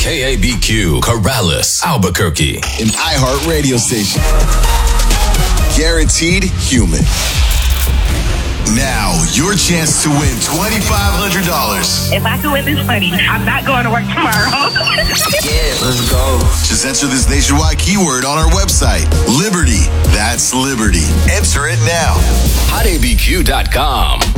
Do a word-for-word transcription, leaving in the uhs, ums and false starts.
K A B Q, Corrales, Albuquerque. An iHeart radio station. Guaranteed human. Now, your chance to win twenty-five hundred dollars. If I can win this money, I'm not going to work tomorrow. Yeah, let's go. Just enter this nationwide keyword on our website. Liberty. That's Liberty. Enter it now. hot A B Q dot com.